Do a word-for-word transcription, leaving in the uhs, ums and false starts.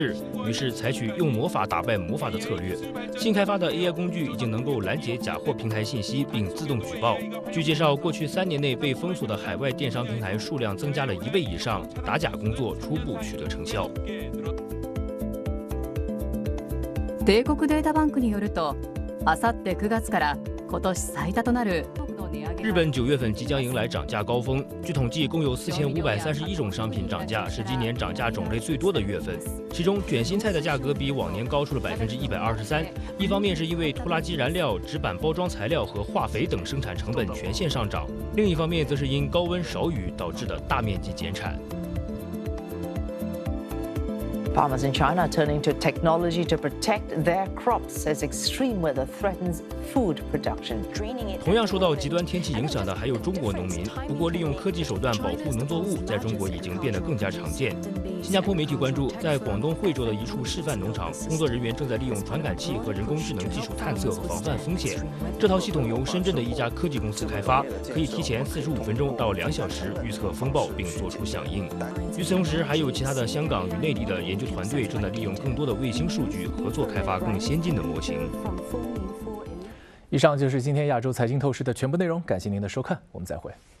于是采取用魔法打败魔法的策略。新开发的 A I 工具已经能够拦截假货平台信息并自动举报。据介绍，过去三年内被封锁的海外电商平台数量增加了一倍以上，打假工作初步取得成效。 帝国データバンクによると、あさってくがつから今年最多となる。 日本九月份即将迎来涨价高峰，据统计，共有四千五百三十一种商品涨价，是今年涨价种类最多的月份。其中，卷心菜的价格比往年高出了百分之一百二十三。一方面是因为拖拉机燃料、纸板包装材料和化肥等生产成本全线上涨；另一方面则是因高温少雨导致的大面积减产。 Farmers in China are turning to technology to protect their crops as extreme weather threatens food production. 同样受到极端天气影响的还有中国农民，不过利用科技手段保护农作物，在中国已经变得更加常见。新加坡媒体关注，在广东惠州的一处示范农场，工作人员正在利用传感器和人工智能技术探测和防范风险。这套系统由深圳的一家科技公司开发，可以提前四十五分钟到两小时预测风暴并做出响应。与此同时，还有其他的香港与内地的研究团队正在利用更多的卫星数据，合作开发更先进的模型。 以上就是今天亚洲财经透视的全部内容，感谢您的收看，我们再会。